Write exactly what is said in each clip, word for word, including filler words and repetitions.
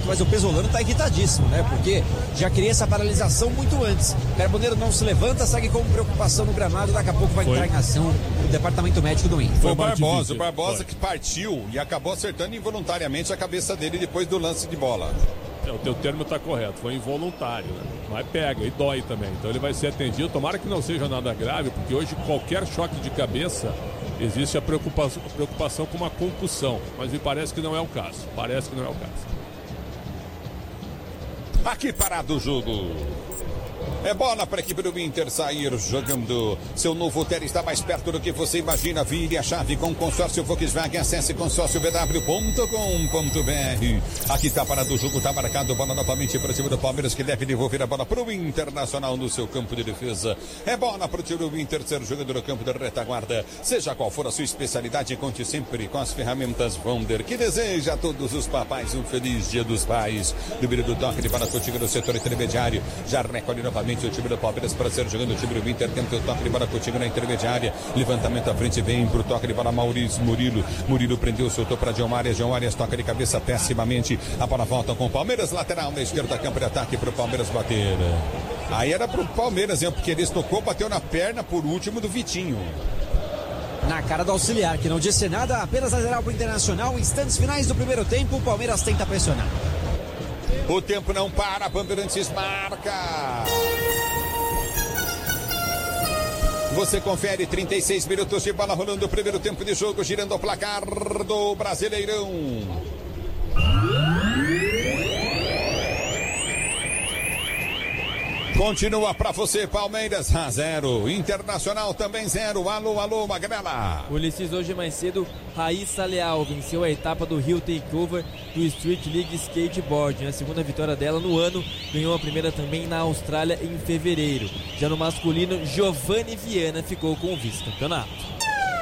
mas o Pesolano tá irritadíssimo, né? Porque já queria essa paralisação muito antes. O Carboneiro não se levanta, segue com preocupação no gramado, daqui a pouco vai Foi. entrar em ação o departamento médico do Inter. Foi o Barbosa, o Barbosa que partiu e acabou acertando involuntariamente a cabeça dele depois do lance de bola. É, o teu termo está correto, foi involuntário, né? Mas pega e dói também, então ele vai ser atendido. Tomara que não seja nada grave, porque hoje qualquer choque de cabeça existe a preocupação, a preocupação com uma concussão, mas me parece que não é o caso. Parece que não é o caso. Aqui parado o jogo. É bola para a equipe do Inter sair jogando. Seu novo hotel está mais perto do que você imagina. Vire a chave com o consórcio Volkswagen. Acesse consórcio b w ponto com ponto b r. Aqui está parado o jogo, está marcado. Bola novamente para o time do Palmeiras, que deve devolver a bola para o Internacional no seu campo de defesa. É bola para o time do Inter ser jogador no campo da retaguarda. Seja qual for a sua especialidade, conte sempre com as ferramentas Wonder, que deseja a todos os papais um feliz Dia dos Pais. Número do toque de bola contigo no setor intermediário. Já recolhe novamente o time do Palmeiras para ser jogando. O time do Inter tenta o toque de bola contigo na intermediária. Levantamento à frente, vem pro toque de bola Maurício Murilo. Murilo prendeu, soltou para John Arias. John Arias toca de cabeça pessimamente. A bola volta com o Palmeiras, lateral na esquerda, campo de ataque pro Palmeiras bater. Aí era pro Palmeiras, hein? Porque eles tocou, bateu na perna por último do Vitinho. Na cara do auxiliar, que não disse nada, apenas lateral pro Internacional. Instantes finais do primeiro tempo, o Palmeiras tenta pressionar. O tempo não para, Bandeirantes marca. Você confere trinta e seis minutos de bola rolando o primeiro tempo de jogo, girando o placar do Brasileirão. Continua pra você, Palmeiras a zero, Internacional também zero. Alô, alô, Magrela. Ulisses, hoje mais cedo, Raíssa Leal venceu a etapa do Rio Takeover do Street League Skateboard. Na segunda vitória dela no ano, ganhou a primeira também na Austrália em fevereiro. Já no masculino, Giovanni Viana ficou com o vice-campeonato.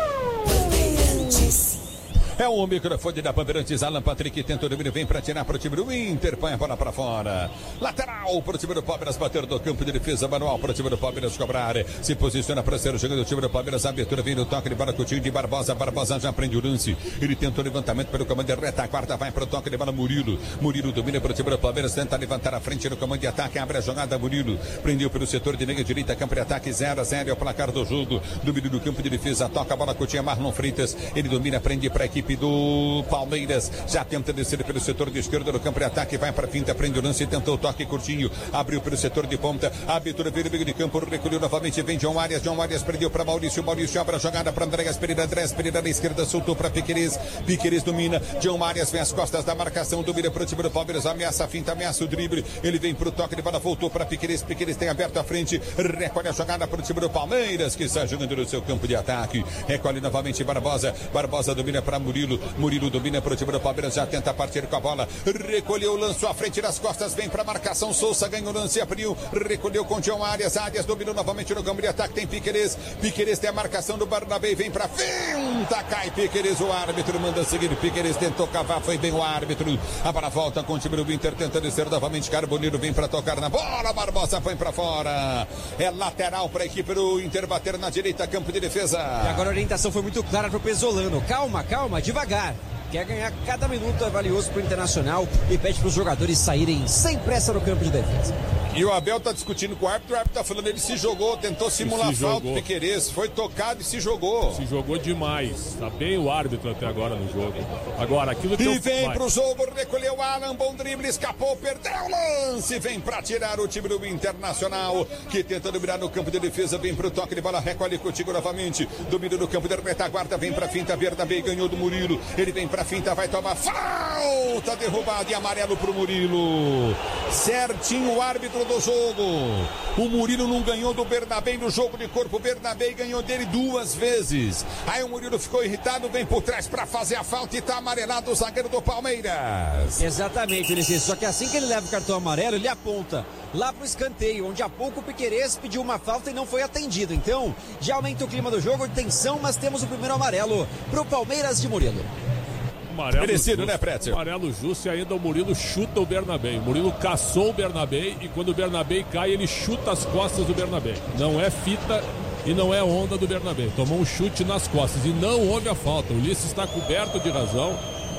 É o microfone da Bandeirantes, Alan Patrick tenta o domínio, vem para tirar para o time do Inter, põe a bola para fora. Lateral para o time do Palmeiras, bater do campo de defesa, manual para o time do Palmeiras cobrar. Se posiciona para ser o jogador do time do Palmeiras, a abertura vem no toque de bola com o time de Barbosa. Barbosa já prende o lance, ele tenta o levantamento pelo comando de reta, a quarta vai para o toque de bola Murilo. Murilo domina para o time do Palmeiras, tenta levantar a frente no comando de ataque, abre a jogada Murilo. Prendeu pelo setor de meia direita, campo de ataque, zero a zero é o placar do jogo. Domínio do campo de defesa, toca a bola com o time Marlon Freitas, ele domina, prende para a equipe do Palmeiras, já tenta descer pelo setor de esquerda no campo de ataque, vai para a finta, prende o lance, tentou o toque curtinho, abriu pelo setor de ponta, a abertura veio no meio de campo, recolheu novamente, vem John Arias, John Arias prendeu para Maurício, Maurício abre a jogada para Andréas Pereira, Andréas Pereira na esquerda, soltou para Piquerez, Piquerez domina, John Arias vem às costas da marcação, domina para o time do Palmeiras, ameaça a finta, ameaça o drible, ele vem para o toque de bola, voltou para Piquerez, Piquerez tem aberto a frente, recolhe a jogada para o time do Palmeiras, que está jogando no seu campo de ataque, recolhe novamente Barbosa, Barbosa domina para Murilo, Murilo domina para o time do Palmeiras, já tenta partir com a bola, recolheu, lançou à frente das costas, vem para a marcação, Souza ganhou o lance, abriu, recolheu com John Arias, Arias dominou novamente no campo de ataque, tem Piquerez, Piquerez tem a marcação do Barnabé, vem para finta, cai Piquerez, o árbitro manda seguir, Piquerez tentou cavar, foi bem o árbitro, a bola volta com o time do Inter, tenta descer novamente, Carboneiro vem para tocar na bola, Barbosa foi para fora, é lateral para a equipe do Inter bater na direita, campo de defesa. E agora a orientação foi muito clara para o Pesolano, calma, calma, devagar. Quer ganhar cada minuto, é valioso para o Internacional e pede para os jogadores saírem sem pressa no campo de defesa. E o Abel tá discutindo com o árbitro, o árbitro tá falando, ele se jogou, tentou simular se falta, o Piquerez, foi tocado e se jogou. Se jogou demais, tá bem o árbitro até agora no jogo. Agora, aquilo que E eu... vem vai. pro jogo, recolheu Alan, bom drible, escapou, perdeu o lance, vem pra tirar o time do Internacional, que tenta dominar no campo de defesa, vem pro toque de bola, recolhe contigo novamente, domina no campo de retaguarda, vem pra finta, Bernabé ganhou do Murilo, ele vem pra finta, vai tomar falta, derrubado e amarelo pro Murilo. Certinho o árbitro do jogo. O Murilo não ganhou do Bernabé no jogo de corpo. O Bernabé ganhou dele duas vezes. Aí o Murilo ficou irritado, vem por trás para fazer a falta e tá amarelado o zagueiro do Palmeiras. Exatamente, Ulisses. Só que assim que ele leva o cartão amarelo, ele aponta lá pro escanteio, onde há pouco o Piquerez pediu uma falta e não foi atendido. Então, já aumenta o clima do jogo, tensão, mas temos o primeiro amarelo pro Palmeiras de Murilo. Amarelo merecido, justo, né, Pretzel? Amarelo justo e ainda o Murilo chuta o Bernabé. O Murilo caçou o Bernabé e quando o Bernabé cai, ele chuta as costas do Bernabé. Não é fita e não é onda do Bernabé. Tomou um chute nas costas e não houve a falta. O Ulisses está coberto de razão.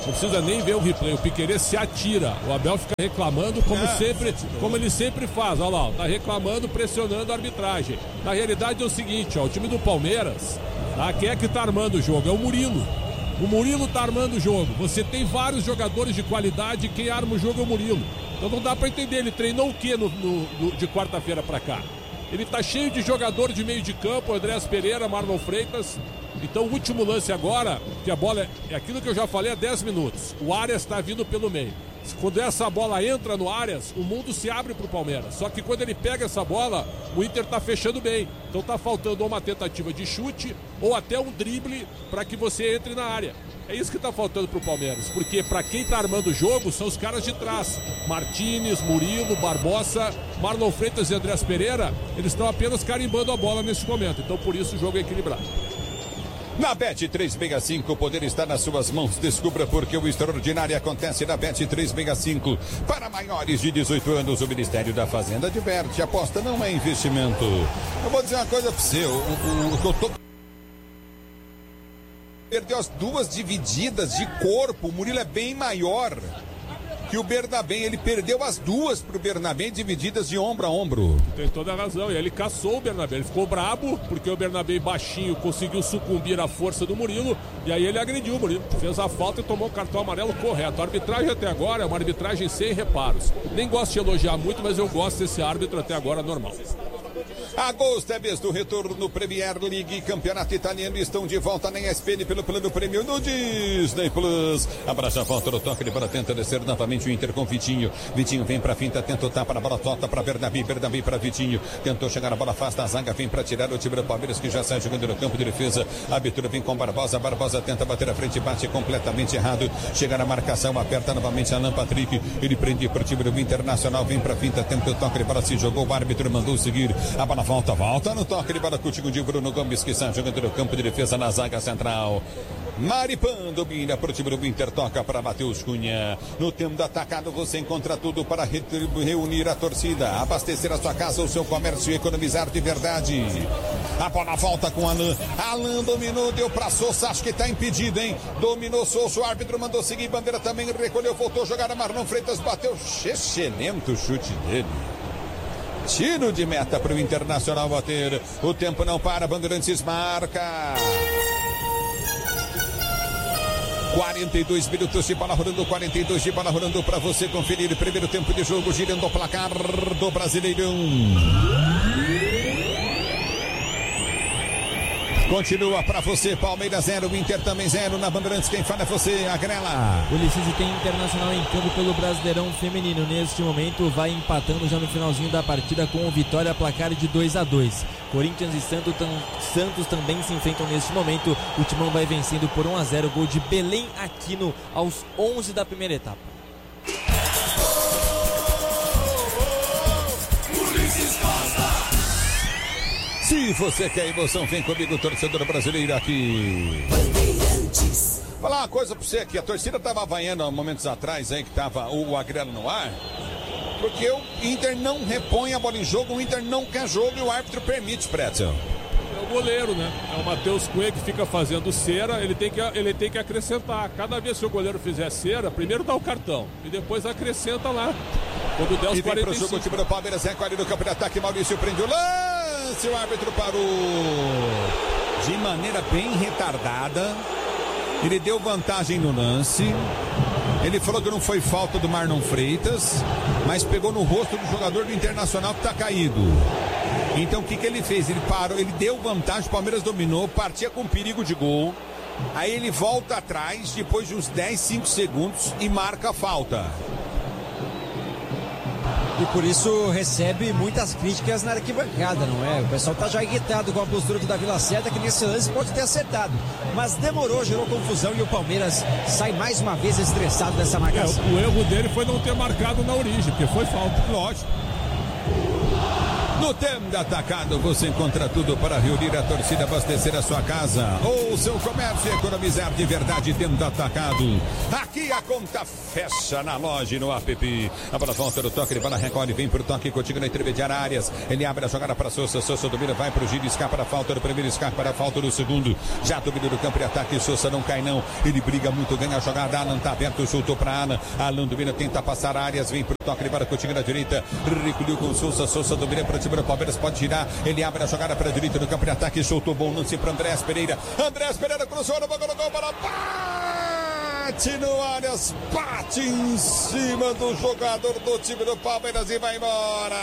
Não precisa nem ver o replay. O Piquerez se atira. O Abel fica reclamando como é, sempre, como ele sempre faz. Olha lá, tá reclamando, pressionando a arbitragem. Na realidade é o seguinte, ó, o time do Palmeiras, tá? Quem é que tá armando o jogo? É o Murilo. O Murilo tá armando o jogo. Você tem vários jogadores de qualidade e quem arma o jogo é o Murilo. Então não dá pra entender. Ele treinou o quê no, no, no, de quarta-feira pra cá? Ele tá cheio de jogador de meio de campo, Andréas Pereira, Marlon Freitas. Então o último lance agora, que a bola é, é aquilo que eu já falei há dez minutos. O Arias está vindo pelo meio. Quando essa bola entra no Arias, o mundo se abre pro Palmeiras. Só que quando ele pega essa bola, o Inter tá fechando bem. Então tá faltando uma tentativa de chute ou até um drible para que você entre na área. É isso que tá faltando pro Palmeiras. Porque para quem tá armando o jogo são os caras de trás. Martínez, Murilo, Barbosa, Marlon Freitas e Andréas Pereira. Eles estão apenas carimbando a bola nesse momento. Então por isso o jogo é equilibrado. Na Bet trezentos e sessenta e cinco, o poder está nas suas mãos. Descubra porque o extraordinário acontece na Bet trezentos e sessenta e cinco. Para maiores de dezoito anos, o Ministério da Fazenda adverte. Aposta não é investimento. Eu vou dizer uma coisa para você. O, o, o que eu tô... Perdeu as duas divididas de corpo. O Murilo é bem maior que o Bernabé. Ele perdeu as duas pro Bernabé, divididas de ombro a ombro. Tem toda a razão. E ele caçou o Bernabé. Ele ficou brabo porque o Bernabé baixinho conseguiu sucumbir à força do Murilo. E aí ele agrediu o Murilo. Fez a falta e tomou o cartão amarelo correto. A arbitragem até agora é uma arbitragem sem reparos. Nem gosto de elogiar muito, mas eu gosto desse árbitro até agora normal. Agosto é mês do retorno. Premier League, campeonato italiano, estão de volta na E S P N pelo plano prêmio no Disney Plus. Abraça a volta do toque, ele bola, tenta descer novamente o Inter com Vitinho. Vitinho vem pra finta, tenta o tapa na bola, toca pra Bernabé, Bernabé pra Vitinho. Tentou chegar a bola, afasta a zaga, vem pra tirar o time do Palmeiras que já sai jogando no campo de defesa. A abertura vem com Barbosa, Barbosa tenta bater a frente, bate completamente errado. Chega na marcação, aperta novamente Alan Patrick. Ele prende pro time do Internacional, vem pra finta, tenta o toque, ele bola, se jogou, o árbitro mandou seguir. A bola volta, volta no toque de bola contigo de Bruno Gomes, que está jogando no campo de defesa na zaga central. Maripan domina para o time do Inter, toca para Matheus Cunha. No tempo do atacado você encontra tudo para reunir a torcida, abastecer a sua casa, o seu comércio e economizar de verdade. A bola volta com Alan. Alan dominou, deu para Souza, acho que está impedido, hein? Dominou Souza, o árbitro mandou seguir, bandeira também recolheu, voltou a jogar a Marlon Freitas, bateu, excelente o chute dele. Tiro de meta para o Internacional bater. O tempo não para, Bandeirantes marca. quarenta e dois minutos de bola rolando, quarenta e dois de bola rolando para você conferir. Primeiro tempo de jogo, girando o placar do Brasileirão. Continua para você, Palmeiras zero, Inter também zero, na Bandeirantes quem fala é você, Agrela. O Licínio tem Internacional em campo pelo Brasileirão Feminino, neste momento vai empatando já no finalzinho da partida com o Vitória, placar de dois a dois. Corinthians e Santos, tam, Santos também se enfrentam neste momento, o Timão vai vencendo por um a zero, gol de Belém Aquino aos onze da primeira etapa. Se você quer emoção, vem comigo, torcedor brasileiro aqui. Falar uma coisa pra você aqui, a torcida tava avaiando há momentos atrás aí que tava o Agrelo no ar, porque o Inter não repõe a bola em jogo, o Inter não quer jogo e o árbitro permite, Pretzel. É o goleiro, né? É o Matheus Cunha que fica fazendo cera, ele tem, que, ele tem que acrescentar. Cada vez que o goleiro fizer cera, primeiro dá o cartão e depois acrescenta lá. Quando der os e vem quarenta e cinco. pro jogo o time do Palmeiras, é quase no campo de ataque, Maurício prende o lance, o árbitro parou de maneira bem retardada. Ele deu vantagem no lance. Ele falou que não foi falta do Marlon Freitas, mas pegou no rosto do jogador do Internacional que está caído. Então o que, que ele fez? Ele parou, ele deu vantagem, o Palmeiras dominou, partia com perigo de gol. Aí ele volta atrás, depois de uns dez, cinco segundos e marca a falta. E por isso recebe muitas críticas na arquibancada, não é? O pessoal tá já irritado com a postura do Davi Lacerda, que nesse lance pode ter acertado. Mas demorou, gerou confusão e o Palmeiras sai mais uma vez estressado dessa marcação. É, o erro dele foi não ter marcado na origem, porque foi falta. Lógico. No Tenda Atacado você encontra tudo para reunir a torcida, abastecer a sua casa ou o seu comércio e economizar de verdade. Tenda Atacado. Aqui a conta fecha na loja e no app. A bola volta do toque, ele vai na recolhe, vem pro toque contigo na intermediária áreas. Ele abre a jogada para Sousa, Sousa domina, vai pro giro, escapa da falta do primeiro, escapa da falta do segundo. Já domina do campo de ataque, Sousa não cai não. Ele briga muito, ganha a jogada. Alan tá aberto, soltou para Alan. Alan domina, tenta passar áreas, vem pro toque, ele vai contigo na direita. Recolheu com Sousa, Sousa domina para o time do Palmeiras, pode girar. Ele abre a jogada para a direita do campo de ataque, soltou bom lance para Andrés Pereira. Andrés Pereira cruzou no boca do gol, para bate no Arias, bate em cima do jogador do time do Palmeiras e vai embora.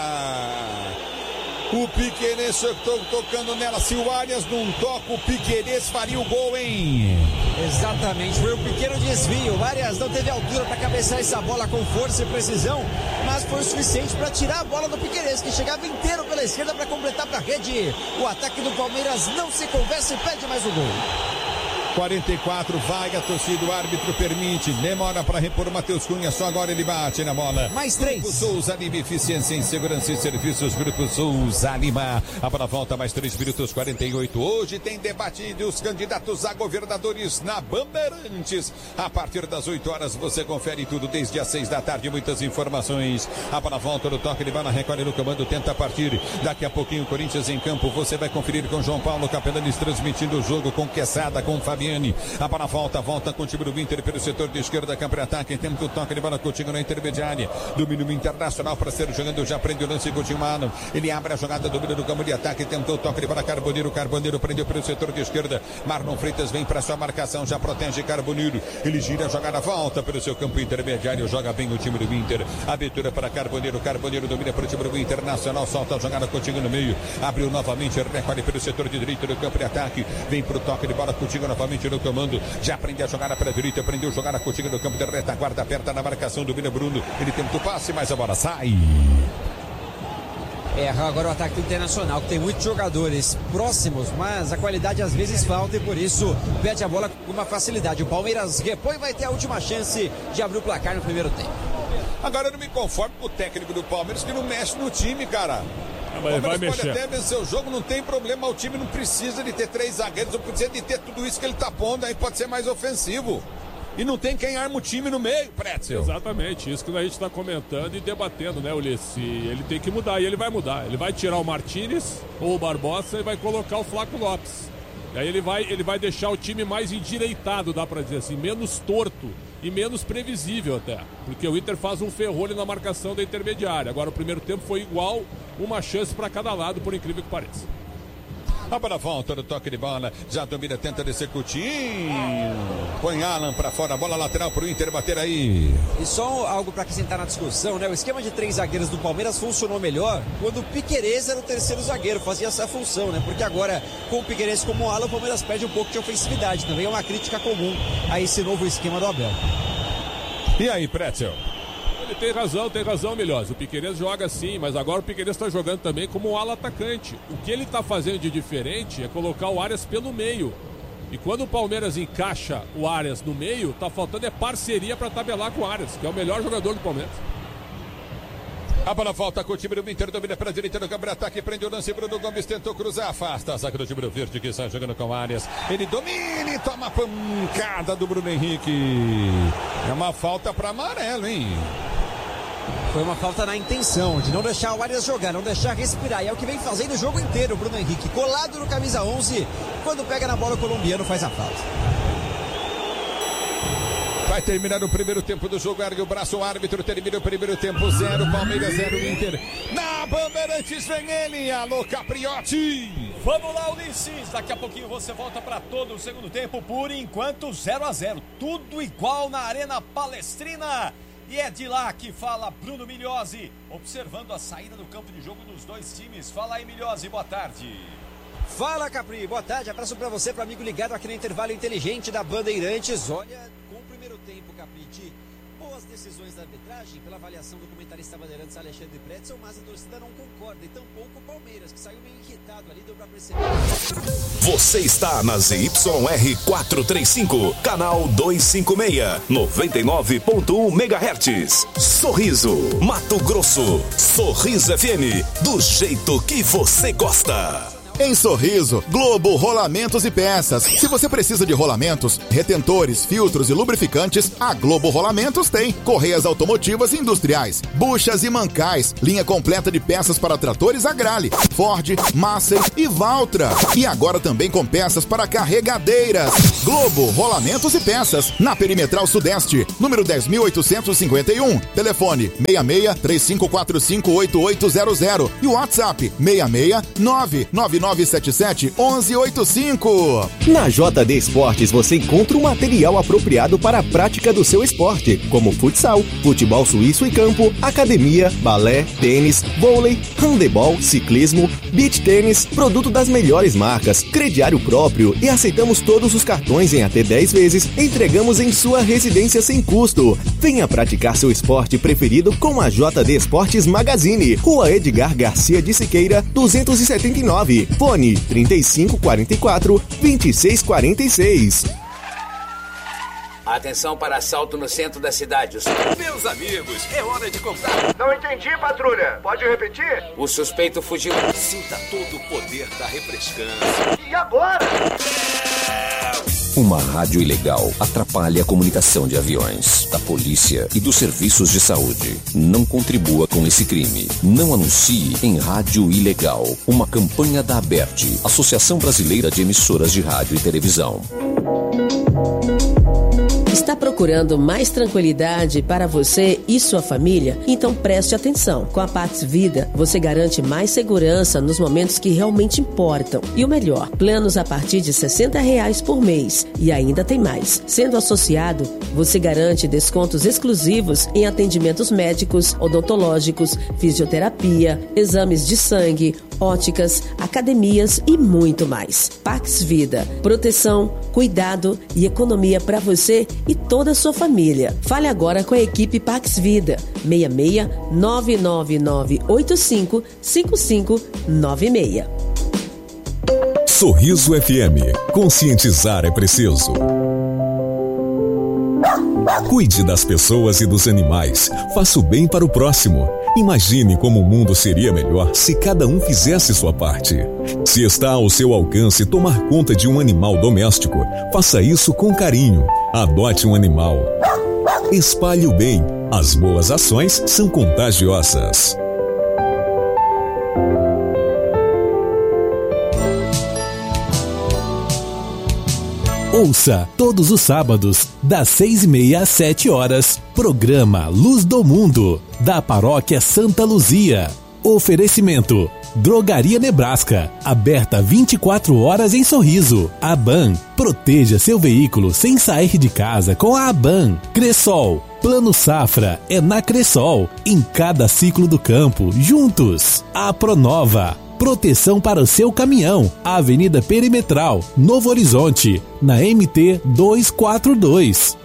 O Piquerez to, tocando nela. Se o Arias não toca, o Piquerez faria o gol, hein? Exatamente, foi um pequeno desvio. O Arias não teve altura para cabeçar essa bola com força e precisão, mas foi o suficiente para tirar a bola do Piquerez, que chegava inteiro pela esquerda para completar para a rede. O ataque do Palmeiras não se conversa e perde mais o gol. quarenta e quatro, vai a torcida, o árbitro permite, demora para repor o Matheus Cunha, só agora ele bate na bola. Mais três. Grupo Souza Lima, eficiência em segurança e serviços, Grupo Souza Lima. A bola volta, mais três minutos, quarenta e oito. Hoje tem debate dos candidatos a governadores na Bandeirantes. A partir das oito horas você confere tudo desde as seis da tarde, muitas informações. A bola volta no toque, ele vai na recolhe no comando, tenta partir. Daqui a pouquinho, Corinthians em campo, você vai conferir com João Paulo Capelanes transmitindo o jogo com Quesada, com Fabiano. A bola volta, volta com o time do Inter pelo setor de esquerda, campo de ataque, tenta o toque de bola contigo na intermediária, domínio internacional para ser jogando, já prende o lance com o Mano, ele abre a jogada, domínio do campo de ataque, tentou o toque de bola, Carboneiro, Carboneiro prendeu pelo setor de esquerda, Marlon Freitas vem para sua marcação, já protege Carboneiro, ele gira a jogada, volta pelo seu campo intermediário, joga bem o time do Inter, abertura para Carboneiro, Carboneiro domina para o time do Internacional, solta a jogada contigo no meio, abriu novamente, recolhe pelo setor de direito do campo de ataque, vem para o toque de bola contigo novamente no comando, já prende a jogada para a direita, prendeu a jogada contigo no campo de retaguarda, aperta na marcação do Vila Bruno, ele tenta o passe, mas a bola sai. Erra agora o ataque do Internacional, que tem muitos jogadores próximos, mas a qualidade às vezes falta e por isso perde a bola com uma facilidade. O Palmeiras repõe e vai ter a última chance de abrir o placar no primeiro tempo. Agora eu não me conformo com o técnico do Palmeiras que não mexe no time, cara. O Palmeiras vai mexer. Pode até vencer o jogo, não tem problema, o time não precisa de ter três zagueiros, não precisa de ter tudo isso que ele tá pondo, aí pode ser mais ofensivo. E não tem quem arma o time no meio, Pretzel. Exatamente, isso que a gente está comentando e debatendo, né, Ulisses? Ele tem que mudar, e ele vai mudar. Ele vai tirar o Martínez ou o Barbosa e vai colocar o Flaco Lopes. E aí ele vai, ele vai deixar o time mais endireitado, dá pra dizer assim, menos torto e menos previsível até. Porque o Inter faz um ferrolho na marcação da intermediária. Agora o primeiro tempo foi igual, uma chance para cada lado, por incrível que pareça. A bola volta no toque de bola, já domina, tenta descer Coutinho, põe Alan pra fora, a bola lateral pro Inter bater aí. E só algo para acrescentar na discussão, né? O esquema de três zagueiros do Palmeiras funcionou melhor quando o Piquerez era o terceiro zagueiro, fazia essa função, né? Porque agora, com o Piquerez como ala, o Palmeiras perde um pouco de ofensividade, também é uma crítica comum a esse novo esquema do Abel. E aí, Pretzel? Ele tem razão, tem razão, Milhós. O Piquerez joga sim, mas agora o Piquerez está jogando também como um ala atacante. O que ele está fazendo de diferente é colocar o Arias pelo meio. E quando o Palmeiras encaixa o Arias no meio, tá faltando é parceria para tabelar com o Arias, que é o melhor jogador do Palmeiras. A bola volta com o time do Inter, domina para a direita do campo de ataque, prende o lance, Bruno Gomes tentou cruzar, afasta a zaga do time do Verde que está jogando com Arias. Ele domina e toma a pancada do Bruno Henrique. É uma falta para amarelo, hein? Foi uma falta na intenção de não deixar o Arias jogar, não deixar respirar. E é o que vem fazendo o jogo inteiro, o Bruno Henrique. Colado no camisa onze, quando pega na bola o colombiano faz a falta. Vai terminar o primeiro tempo do jogo, ergue o braço, o árbitro termina o primeiro tempo, zero, Palmeiras zero, Inter. Na Bandeirantes vem ele, alô Capriotti. Vamos lá, Ulisses, daqui a pouquinho você volta para todo o segundo tempo, por enquanto zero a zero, tudo igual na Arena Palestrina. E é de lá que fala Bruno Migliozzi, observando a saída do campo de jogo dos dois times. Fala aí, Migliozzi, boa tarde. Fala, Capri, boa tarde, abraço pra você, pro amigo ligado aqui no Intervalo Inteligente da Bandeirantes. Olha, com o primeiro tempo, Capri, de boa pelas decisões da arbitragem, pela avaliação do comentarista Bandeirantes Alexandre Pretzel, mas a torcida não concorda, e tampouco o Palmeiras, que saiu meio irritado ali, deu pra perceber. Você está na Z Y R quatrocentos e trinta e cinco, canal duzentos e cinquenta e seis, noventa e nove ponto um megahertz. Sorriso, Mato Grosso. Sorriso F M, do jeito que você gosta. Em Sorriso, Globo Rolamentos e Peças. Se você precisa de rolamentos, retentores, filtros e lubrificantes, a Globo Rolamentos tem. Correias automotivas e industriais, buchas e mancais, linha completa de peças para tratores Agrale, Ford, Massey e Valtra. E agora também com peças para carregadeiras. Globo Rolamentos e Peças, na Perimetral Sudeste, número dez mil oitocentos e cinquenta e um. Telefone seis seis, três cinco quatro cinco, oito oito zero zero e o WhatsApp seis seis nove nove nove sete sete um um oito cinco. Na J D Esportes você encontra o material apropriado para a prática do seu esporte, como futsal, futebol suíço e campo, academia, balé, tênis, vôlei, handebol, ciclismo, beach tênis, produto das melhores marcas, crediário próprio e aceitamos todos os cartões em até dez vezes, entregamos em sua residência sem custo. Venha praticar seu esporte preferido com a J D Esportes Magazine, Rua Edgar Garcia de Siqueira, duzentos e setenta e nove. Fone trinta e cinco quarenta e quatro, vinte e seis quarenta e seis. Atenção para assalto no centro da cidade. Meus amigos, é hora de comprar. Não entendi, patrulha. Pode repetir? O suspeito fugiu. Sinta todo o poder da refrescância. E agora? Uma rádio ilegal atrapalha a comunicação de aviões, da polícia e dos serviços de saúde. Não contribua com esse crime. Não anuncie em rádio ilegal. Uma campanha da ABERT, Associação Brasileira de Emissoras de Rádio e Televisão. Está procurando mais tranquilidade para você e sua família? Então preste atenção. Com a Pax Vida, você garante mais segurança nos momentos que realmente importam. E o melhor, planos a partir de sessenta reais por mês. E ainda tem mais. Sendo associado, você garante descontos exclusivos em atendimentos médicos, odontológicos, fisioterapia, exames de sangue, óticas, academias e muito mais. Pax Vida. Proteção, cuidado e economia para você e toda a sua família. Fale agora com a equipe Pax Vida. seis seis nove nove nove oito cinco cinco cinco nove seis. Sorriso F M. Conscientizar é preciso. Cuide das pessoas e dos animais. Faça o bem para o próximo. Imagine como o mundo seria melhor se cada um fizesse sua parte. Se está ao seu alcance tomar conta de um animal doméstico, faça isso com carinho. Adote um animal. Espalhe o bem. As boas ações são contagiosas. Ouça todos os sábados, das seis e meia às sete horas, programa Luz do Mundo, da Paróquia Santa Luzia. Oferecimento: Drogaria Nebraska, aberta vinte e quatro horas em Sorriso. Aban, proteja seu veículo sem sair de casa com a Aban. Cressol, Plano Safra é na Cressol, em cada ciclo do campo, juntos. A Pronova, proteção para o seu caminhão. Avenida Perimetral, Novo Horizonte, na M T duzentos e quarenta e dois.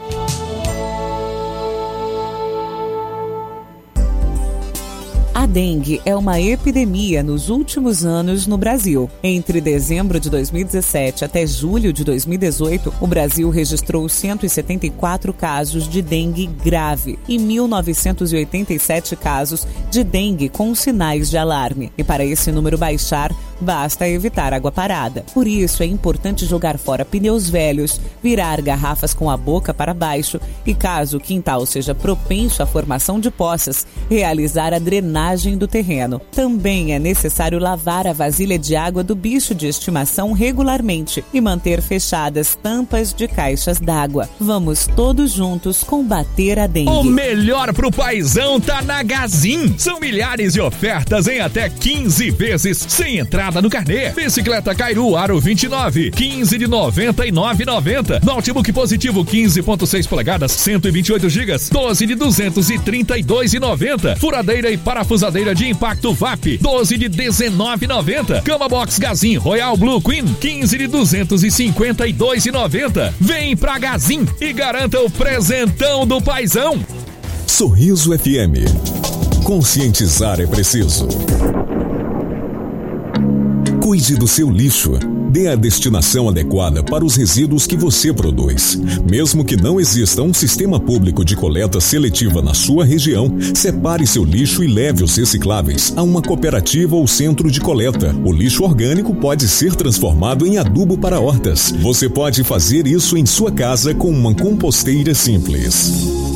A dengue é uma epidemia nos últimos anos no Brasil. Entre dezembro de dois mil e dezessete até julho de dois mil e dezoito, o Brasil registrou cento e setenta e quatro casos de dengue grave e mil novecentos e oitenta e sete casos de dengue com sinais de alarme. E para esse número baixar, basta evitar água parada. Por isso, é importante jogar fora pneus velhos, virar garrafas com a boca para baixo e, caso o quintal seja propenso à formação de poças, realizar a drenagem do terreno. Também é necessário lavar a vasilha de água do bicho de estimação regularmente e manter fechadas tampas de caixas d'água. Vamos todos juntos combater a dengue. O melhor pro paizão tá na Gazin. São milhares de ofertas em até quinze vezes sem entrada no carnê. Bicicleta Kairu Aro vinte e nove, quinze de noventa e nove reais e noventa centavos. Notebook Positivo quinze ponto seis polegadas, cento e vinte e oito gigas, doze de duzentos e trinta e dois reais e noventa centavos. Furadeira e parafusadeira de impacto V A P, doze de dezenove reais e noventa centavos. Cama Box Gazin Royal Blue Queen, quinze de duzentos e cinquenta e dois reais e noventa centavos. Vem pra Gazin e garanta o presentão do paizão. Sorriso F M. Conscientizar é preciso. Cuide do seu lixo. Dê a destinação adequada para os resíduos que você produz. Mesmo que não exista um sistema público de coleta seletiva na sua região, separe seu lixo e leve os recicláveis a uma cooperativa ou centro de coleta. O lixo orgânico pode ser transformado em adubo para hortas. Você pode fazer isso em sua casa com uma composteira simples.